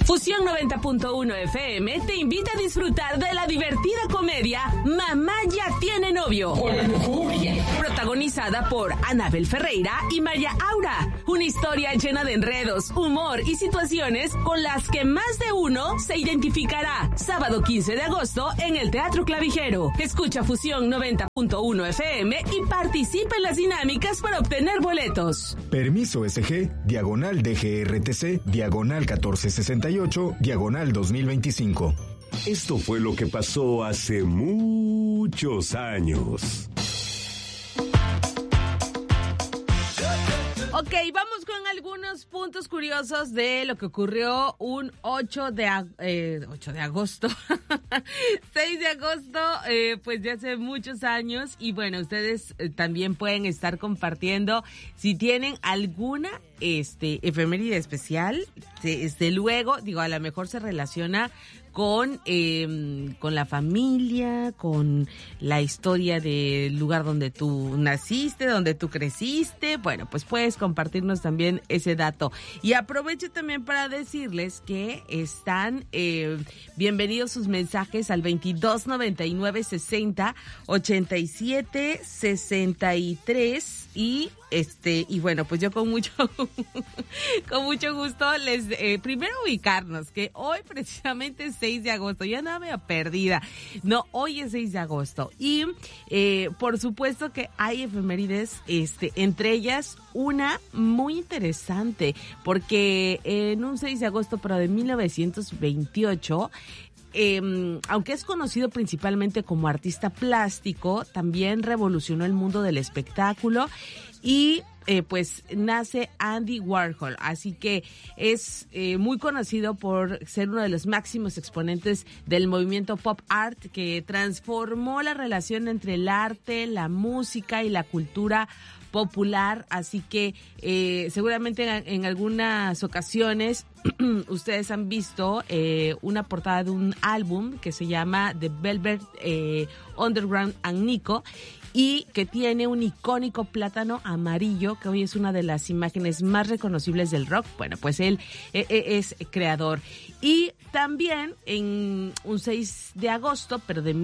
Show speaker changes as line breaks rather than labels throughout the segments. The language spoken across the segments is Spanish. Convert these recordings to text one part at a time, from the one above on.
Fusión 90.1 FM te invita a disfrutar de la divertida comedia Mamá ya tiene novio. Protagonizada por Anabel Ferreira y María Aura. Una historia llena de enredos, humor y situaciones con las que más de uno se identificará. Sábado 15 de agosto en el Teatro Clavijero. Escucha Fusión 90.1 FM y participa en las dinámicas para obtener boletos.
Permiso SG, diagonal DGRTC, diagonal 1468, diagonal 2025.
Esto fue lo que pasó hace muchos años.
Ok, vamos con algunos puntos curiosos de lo que ocurrió un 8 de agosto, 6 de agosto, pues de hace muchos años. Y bueno, ustedes también pueden estar compartiendo si tienen alguna efeméride especial. Desde luego, digo, a lo mejor se relaciona con la familia, con la historia del lugar donde tú naciste, donde tú creciste. Bueno, pues puedes compartirnos también ese dato. Y aprovecho también para decirles que están bienvenidos sus mensajes al 22 99 60 87 63 y bueno, pues yo con mucho gusto les primero ubicarnos que hoy precisamente es 6 de agosto, ya andaba medio perdida. No, hoy es 6 de agosto y por supuesto que hay efemérides, entre ellas una muy interesante, porque en un 6 de agosto pero de 1928, aunque es conocido principalmente como artista plástico, también revolucionó el mundo del espectáculo y pues nace Andy Warhol, así que es muy conocido por ser uno de los máximos exponentes del movimiento pop art que transformó la relación entre el arte, la música y la cultura popular, así que seguramente en algunas ocasiones ustedes han visto una portada de un álbum que se llama The Velvet Underground and Nico y que tiene un icónico plátano amarillo que hoy es una de las imágenes más reconocibles del rock. Bueno, pues él es creador. Y también en un 6 de agosto, pero de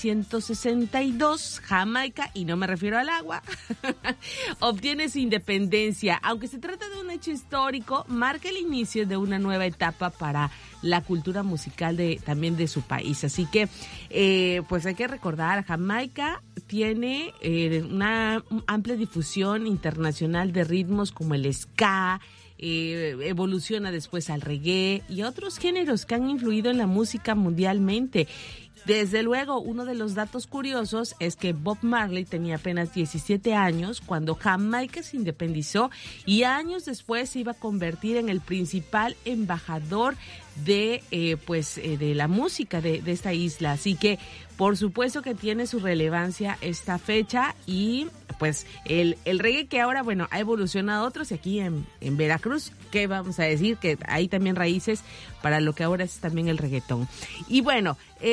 1962, Jamaica, y no me refiero al agua, obtiene su independencia. Aunque se trata de un hecho histórico, marca el inicio de una nueva etapa para la cultura musical también de su país. Así que, pues hay que recordar, Jamaica tiene una amplia difusión internacional de ritmos como el ska, evoluciona después al reggae y otros géneros que han influido en la música mundialmente. Desde luego, uno de los datos curiosos es que Bob Marley tenía apenas 17 años cuando Jamaica se independizó y años después se iba a convertir en el principal embajador de la música de esta isla. Así que, por supuesto que tiene su relevancia esta fecha y pues el reggae que ahora, bueno, ha evolucionado a otros y aquí en Veracruz, ¿qué vamos a decir? Que hay también raíces para lo que ahora es también el reggaetón. Y bueno,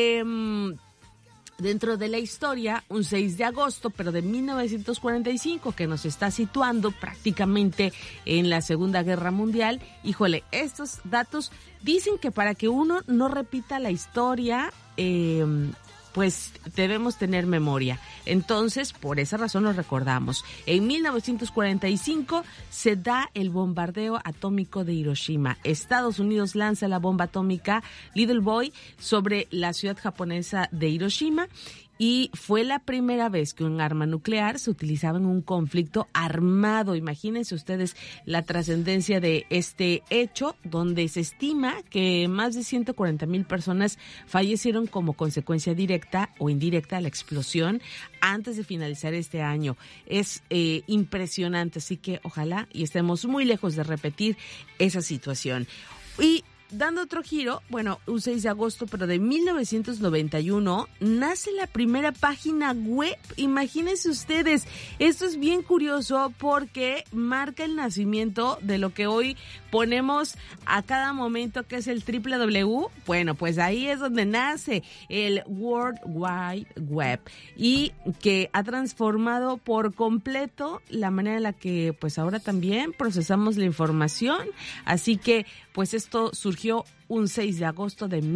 dentro de la historia, un 6 de agosto, pero de 1945, que nos está situando prácticamente en la Segunda Guerra Mundial. Híjole, estos datos dicen que para que uno no repita la historia, pues debemos tener memoria. Entonces, por esa razón lo recordamos. En 1945 se da el bombardeo atómico de Hiroshima. Estados Unidos lanza la bomba atómica Little Boy sobre la ciudad japonesa de Hiroshima. Y fue la primera vez que un arma nuclear se utilizaba en un conflicto armado. Imagínense ustedes la trascendencia de este hecho, donde se estima que más de 140,000 personas fallecieron como consecuencia directa o indirecta de la explosión antes de finalizar este año. Es impresionante, así que ojalá y estemos muy lejos de repetir esa situación. Y dando otro giro, bueno, un 6 de agosto, pero de 1991, nace la primera página web. Imagínense ustedes, esto es bien curioso porque marca el nacimiento de lo que hoy ponemos a cada momento, que es el www. Bueno, pues ahí es donde nace el World Wide Web y que ha transformado por completo la manera en la que pues ahora también procesamos la información. Así que pues esto surgió surgió un 6 de agosto de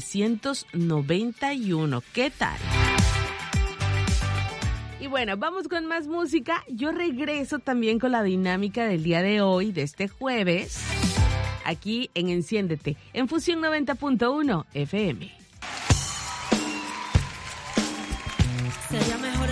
1991. ¿Qué tal? Y bueno, vamos con más música. Yo regreso también con la dinámica del día de hoy, de este jueves, aquí en Enciéndete, en Fusión 90.1 FM.
Sería mejor